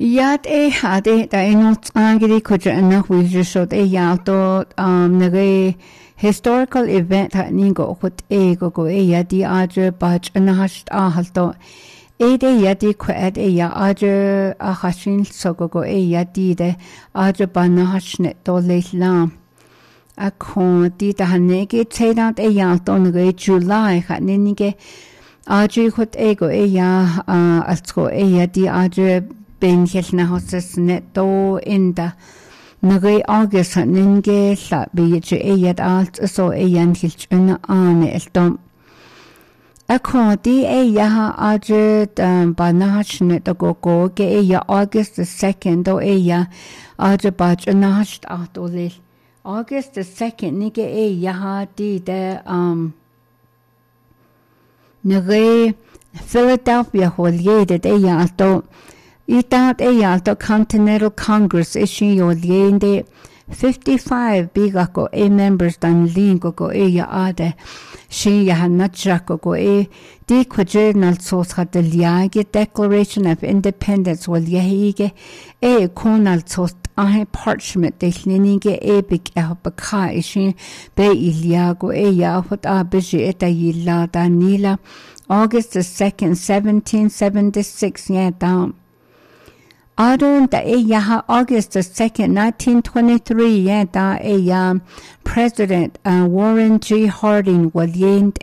Yat hade da inot angiri kuja anach wizrishot yalto nage historical event ha ningo hut go yadi adre bach anahast ahalto de yadi kwad ya adre ahashin sogo yadi de adre banahashnet do leislam akon di da hanege tsedat yalto nage July ha ninige adre hut ego ya alsko yadi adre Ben helna hosses netto in the Nagay August ninge la beje yet alt so yan hilch un an eltom. Akodi yaha adre banach net go ge ya August the 2nd o ya adre bach nacht atolil. August the 2nd nige yaha di de Nagay Philadelphia holye de ya alto Itat Yalto Continental Congress ishi yoliende 55 bigako members dan lingo go ya ade shi ya nachako go di quadrenal sos hat the liage Declaration of Independence wal yahige konal sos parchment de linige big baka ishi be iliago ya hot abeji eta yilla danila August the 2nd 1776 yeah down Adon da yaha August the 2nd, 1923, da President Warren G. Harding walient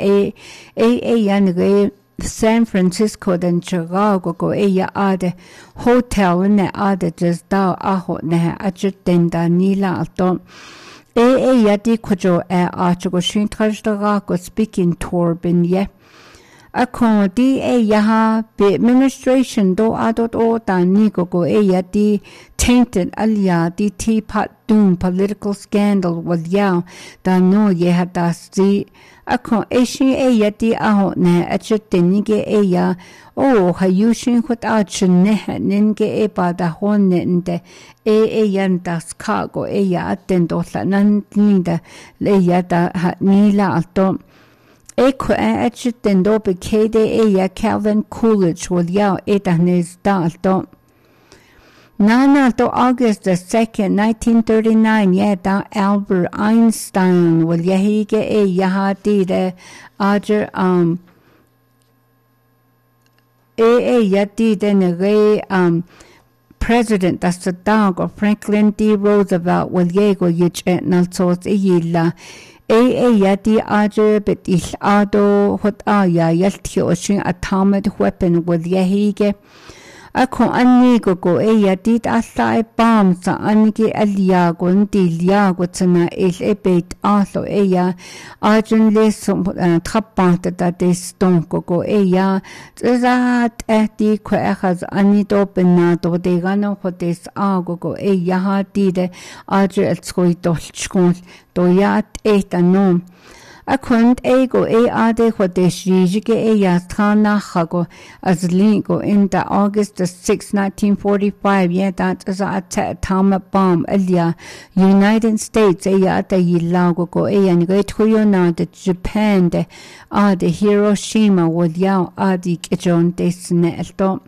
San Francisco dan Chicago go ade hotel ne ade just da aho ne ajuten da nila alto yadi kujo achugo shintrajda go speaking tour bin Akon di yaha be administration do adot o tani go yadi tainted alia di teapot doom political scandal wal yaw da no yehada si akon eshi yadi aho ne achutinige ya o hayushin hut achin ne ninge ba da honne nde yan das kago ya atendo la nan linda le yada nila alto Eko achitendo bekede ya Calvin Coolidge wal yaw etahnes dalto. Nana to August the 2nd, 1939 da Albert Einstein wal yahige yahati de ajer yati de nege President that's the dog of Franklin D. Roosevelt wal yego yich nalsos yilla yadi aje bit ado hot ya yalti oshin atomic weapon with yahige Ako anigo go yadi asai bomb sa anigi alia gundi lia gutsana ebet alo ya ajun lesum trapante da deston go ya zat di kwehas anido benado de gano hotes ago go ya hadi de aje elskoi dolchkon do yat no Akund ego ade hodes jige ya tana hago as lingo in the August the 6th 1945 that is a atomic bomb alia United States ya the yilago go and great na the Japan the Hiroshima would yaw adi kijon desne elto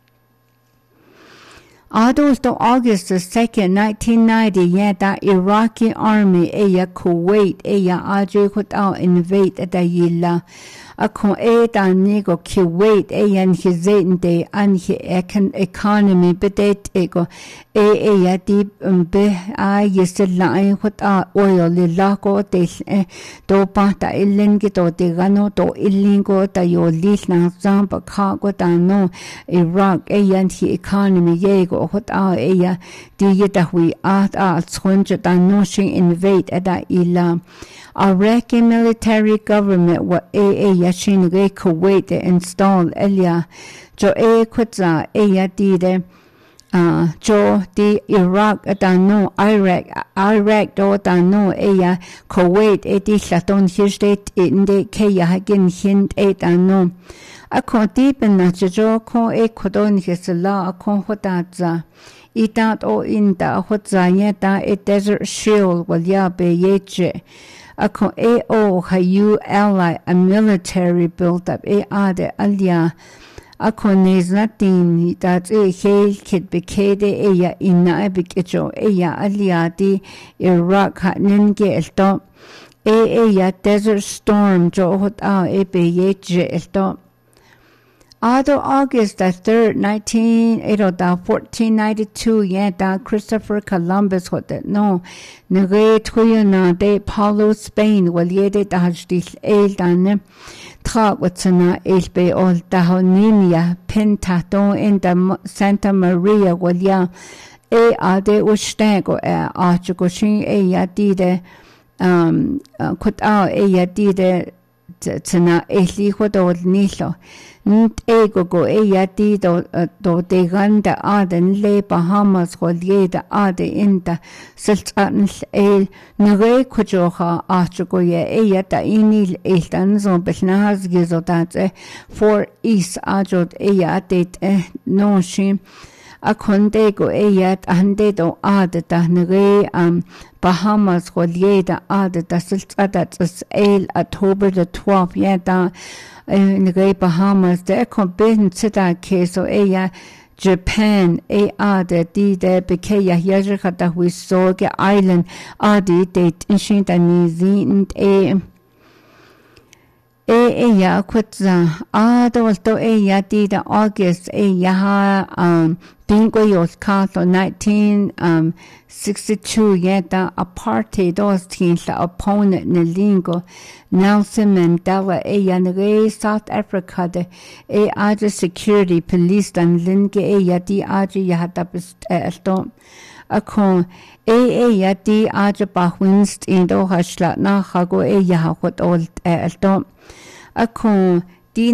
Adolto August the 2nd, 1990, da Iraqi army Kuwait aje hut invade da yilla akon da nigo Kuwait yan hizaten de an economy bedet ego di be yesla hut oil lako de do pata ilingi do de gano do ilingo da yo lisna zamba kago da no Iraq yan economy yego hot di yetahui tsunja da noshing invade da ila Iraqi military government wa yashin Kuwait install elia jo kutza di de jo di Iraq da no Iraq do da no Kuwait di laton hirstet in de keya hagin hind da no Ako deepen na jo ko kodon hisla akon hotaza itat o inda hotza yeta desert shield wal ya be yeche Ako hayu ally a military built up ade alia Ako natin dat hel kid bekede eya ina ebikicho eya aliati Iraq hatninge elto eya Desert Storm jo hot ebe yeje elto Ado August the 3rd, 1492, da Christopher Columbus hot no nage tuyana de Paulo Spain wal yede dajdil el dane Talk with Sana Elbe ol Dahonimia Pentato in the Santa Maria Walia ade Ustago Archegoshin yadide kut yadide Sana Eli Hodol Nilo Ego go yadi do de ganda aden le Bahamas Walieda ade in the Sultan el Nure Kujoha Archugoya Eyata Inil Eltanzo Besnaz Gizotate for East Ajod Eyat no shim a condego eyat andedo adeta nere Bahamas Walieda adeta Sultadat el October the 12th yada nere Bahamas de combin sita keso eya Japan ade di de bekeya yajata Wisoge Island adi de inshinta nizint eya kwitza adolto eya di de August eya Dingo yos kato 1962 yeta apartheid dos tinsa opponent nelingo Nelson Mandela eya nere South Africa de aja security police dan linge eya di aja yahata esto akon eya di aja bahwinst indo hashla na hago eya hakot old esto akon di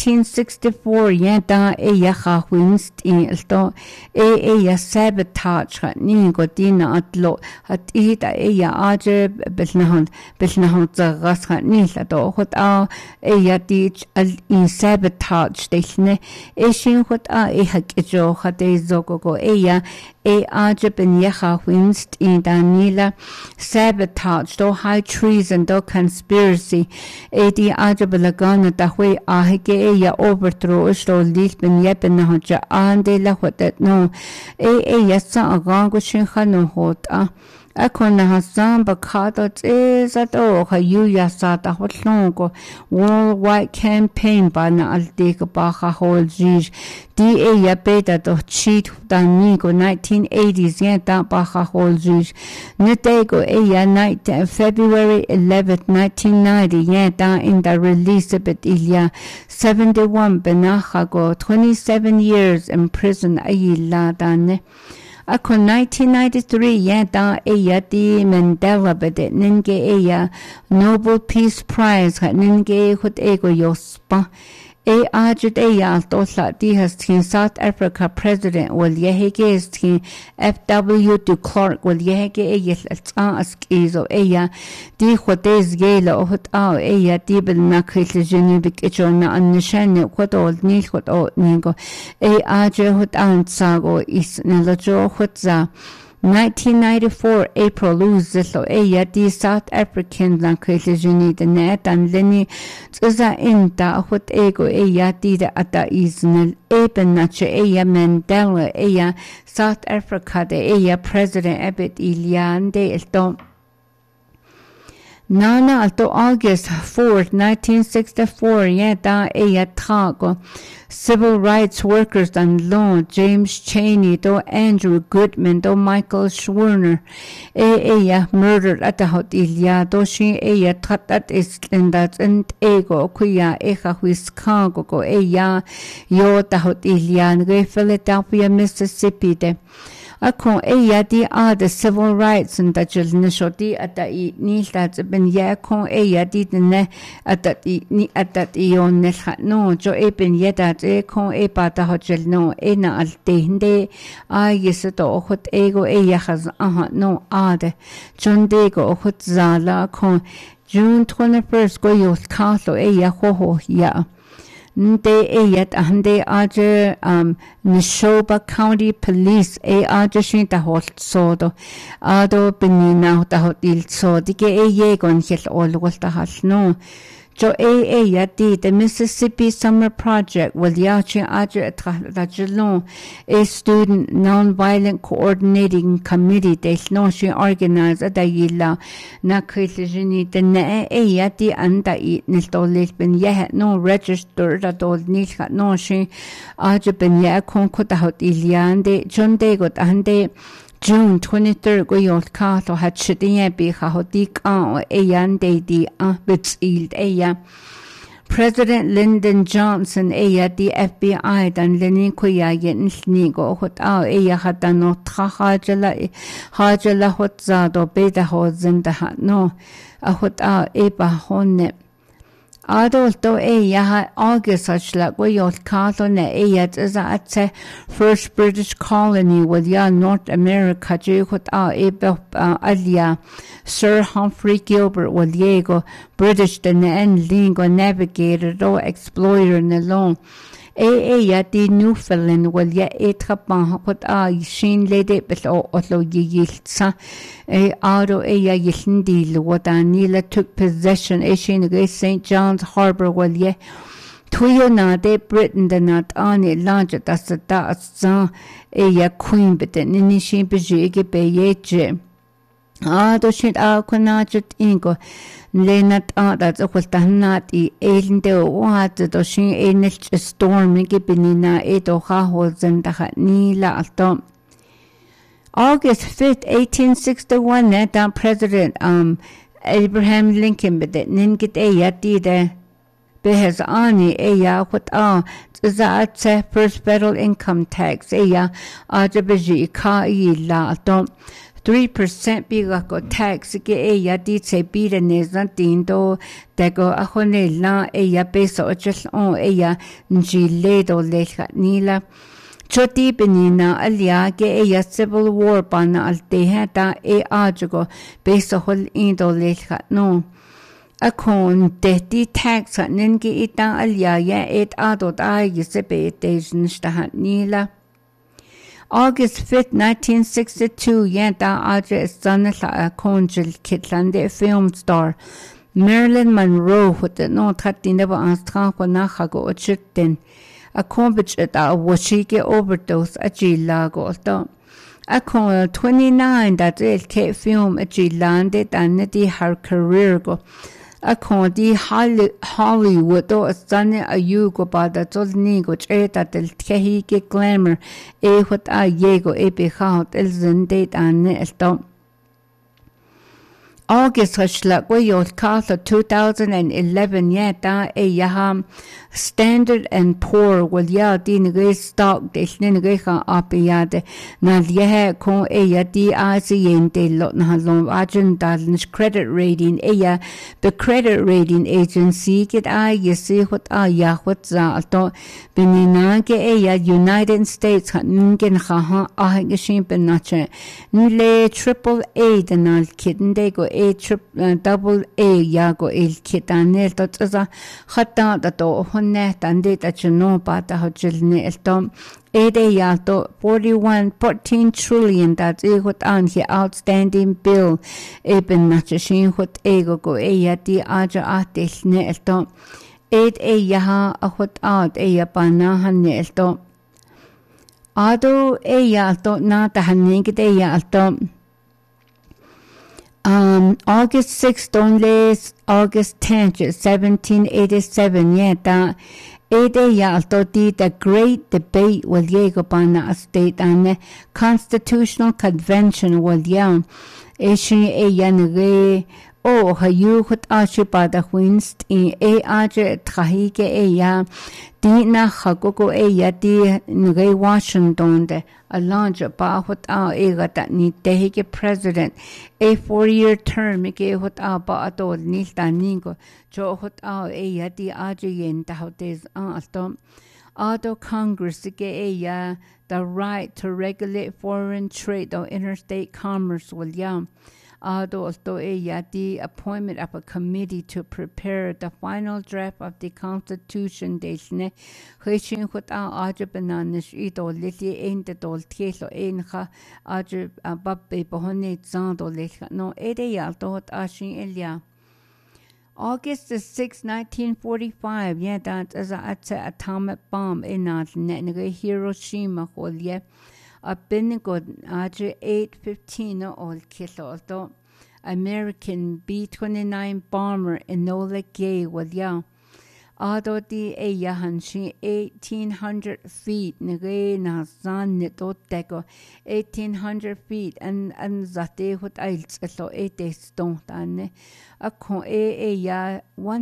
1964 yenta eya Winston elto eya sabotage ningo dina atlo at ita eya aje belnahon zagas nila do hot eya di in sabotage dechne shin hot ehak ejo hate zogogo eya aje ben yaha Winston danila sabotage do high treason do conspiracy di aje belagana dahwe ahike eya overthrow sto lit ben yepen hoja ande la hotet no eya sa agango shin khano hot akona hasan bakado tsezato hayuya sa ta hotlongo worldwide campaign bana aldik baha holji di eya beta do cheat danigo 1980s yenta baha holji netego eya night February 11th 1990 yenta in the release of Ilya 71 benahago 27 years in prison ayila dane Ako 1993 yada eya di Mandela bede ninge eya Nobel Peace Prize ninge hut ego yospa ajud eya altosla di has teen South Africa President wal yehege is teen F.W. de Klerk wal yehege eya askizo eya di hotez gela hut eya di bil nakil jeni bikicho na annishane kodol nil hot ningo aje hut antsago is nelajo hutza 1994 April luzelo eya di South African lankilejini de net and leni tsuza inta hut ego eya di de ata iznel eben nache eya Mandela eya South Africa de eya President Ebet Iliande elto Nana alto August 4th 1964 yeda eya tago Civil rights workers and law James Chaney do Andrew Goodman do Michael Schwerner eya murdered at the hot Ilya do she eya tatat is lindat and ego kuya eha Wisconsin go eya yo ta hot Ilya nge Philadelphia Mississippi de Akon eya di the civil rights and that jil nishoti at the ni that ben yakon eya di ne at that ni at that yon nesha no jo ben yeda kon e pata hojel no ena alte hinde yesato hot ego eya has no ade jonde go hot zala kon June 21st go yos kaso eya ho ya Nde eyat ande aje Neshoba County Police aje shinta holt sodo ado benina ta hot il so dike yegon hel olgol ta hal no Jo yati the Mississippi Summer Project will yachi aja tajilon a student nonviolent coordinating committee de noshi organize da yilla na kritijini the ne yati anda niltolis ben yah no register da dol nilha noshi aja ben ya kon kutahot iliande jonde got ande June 23rd go yol kato hat shidiye bi hahodik an eyan di bits ild eya President Lyndon Johnson eya di FBI dan lenin kuya yen snigo hot eya hata no hajala hot zado beta ho zinda hat no hot eba honne Adolto eya August achla go yol kato ne eya tza first British colony with ya North America jukot eba alia Sir Humphrey Gilbert with Diego British the en lingo navigator do explorer ne long ya di Newfoundland will ya etrapan hot shin lady but otlo yiltsa ado ya yilndi Wadanila took possession shin St. John's Harbour will ya Tuyo na de Britain the not on it larger that's the ya queen but then in shin bejige be yeje do shit kunajut ingo Lenat that's a quiltanat elinde wat do shin enel storm gibinina edo hahos and the nila alto August 5th 1861 that President Abraham Lincoln but ningit yati de behes ani what za first federal income tax ajabeji ka la alto 3% biga ko tax ke ya di se bida nezan tindo tego ahone la ya peso just on ya njile do lecha nila choti benina alia ke ya civil war pana alte hata ajugo peso hol indo lecha no akon de tax ningi ita alia ya adot yisebe tejn sta nila August 5th, 1962, yenta aja sanala konjil kitlande film star Marilyn Monroe with the no tatineba anstranko nahago ochitten a kombich a washike overdose a gilago alto a kon 29 that el film a gilande danedi her career go a kon di Hollywood o sane ayugo bada tolnigo cheta del tehike glamour what a yego behaut el zendate an elto August hashla go yol kasa 2011 yeta yaham Standard and Poor will ya din stock de sninga apiyade na yehe kon di ASEAN de lot na long agent dalnish credit rating the credit rating agency get yesi what what za alto benina ke United States ningen ha geshin benache nile AAA denal kitten de go double A yago el kitanel tot za khata da to honne tande ta chuno pata hojilne eltom ede yato 14 trillion that egot an he outstanding bill eben nachshin hot ego go yati aja atilne eltom ed yaha hot out yapana hanne eltom ado yato na ta hanne gite yaltom August 6th, only August 10th, 1787, yeta yalto di the great debate will yego bana state and constitutional convention will yam eshi yanre hayu hut ashipada winst in aje trahike ya di na hagogo di nge Washington de a launch ba hut that ni tehike president a 4-year term ke hut ba atol ni taningo jo hut di aje yen ta hotes altom Auto Congress ke the right to regulate foreign trade or interstate commerce will yam the appointment of a committee to prepare the final draft of the Constitution desne hichin hut ajabananis ito liti ente dol tieso enha ajab babbe bohone zando lecha no ede yalto hot ashin elia August the 6th, 1945, yeah, that is a atomic bomb in Hiroshima, yeah. A binigod adre 8:15 ol kilo American B-29 bomber Enola Gay yeah. Ado di yahan shi 1,800 feet nage na zan nito tego 1,800 feet and zate hut ails elo stone tane akon ya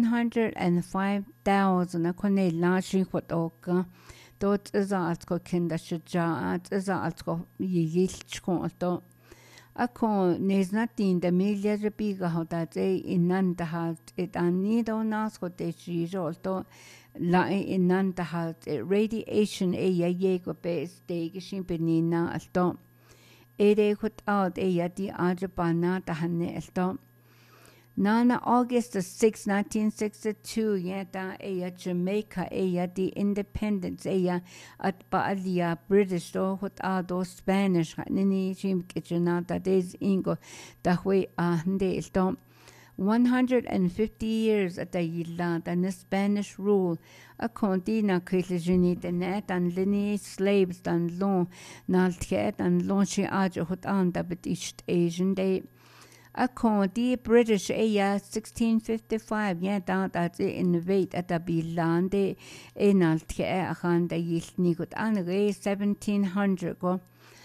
105,000 akone lashi hut oka dot izalsko kinda shajaat izalsko yilchkon to Ako neznatin de milja repiga hotat inanta hat it anido nas hote shirolto la inanta hat radiation ya yego be stege shimpenina alto ere hot out ya di ajapana tahane alto Nana August the 6th, 1962, yata Jamaica the independence at Baalia British do hot do Spanish nini chim kitchenata des ingo dahwe ahande ilto 150 years at the yilla and the Spanish rule a contina kritlijini the net and lineage slaves and long naltiet and launching ajo hot anda but east Asian day the British 1655 that invade at the Bilande enaltje aganda yilnigut anre 1700 go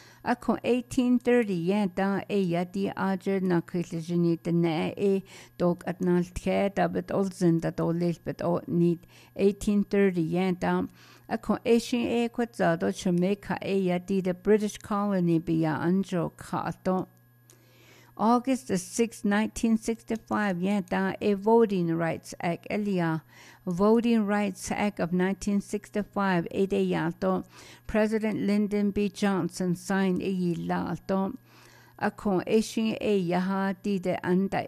1830 the ager na kritlijini the ne dog at naltje but olsen that all but need 1830 Asian kwazado Jamaica the British colony biya anjo kato August the 6th, 1965, a Voting Rights Act, Voting Rights Act of 1965, President Lyndon B. Johnson signed Ako yaha di de anda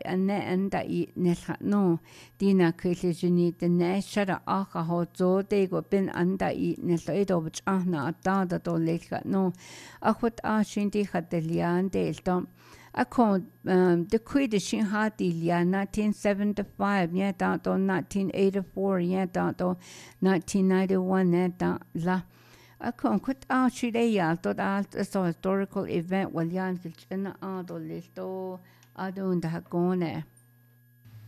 no dina kritlijini de ne shara aka ho zo de go bin anda neslo bich ahna da to no akhut shinti khatelian de Ako decree the Shinhati 1975 to 1984 to 1991 la Ako kut shide to that historical event wal yan kilchena ado listo adun da gone